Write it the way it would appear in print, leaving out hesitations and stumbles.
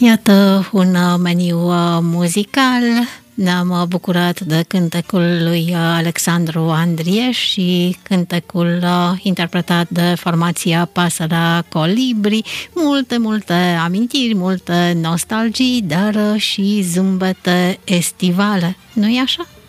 Iată un meniu muzical. Ne-am bucurat de cântecul lui Alexandru Andrieș și cântecul interpretat de formația Pasărea Colibri. Multe amintiri, multe nostalgii, dar și zâmbete estivale. Nu-i așa?